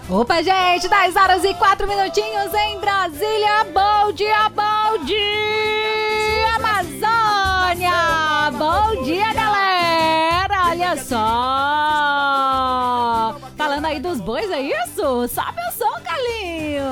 Opa, gente, 10 horas e 4 minutinhos em Brasília. Bom dia, Amazônia! Bom dia, galera! Olha só! Falando aí dos bois, é isso? Sobe o som, Calinho!